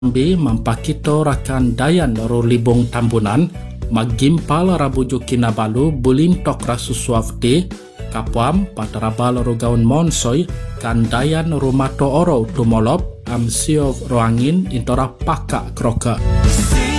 Ambi mampakito rakan dayan ro libong tambunan magimpal rabuju kinabalu bulin tok rasu suafde kapuam patarabal ro gaun monsoy kan dayan rumato oro tumolop am siov roangin intora paka kroka.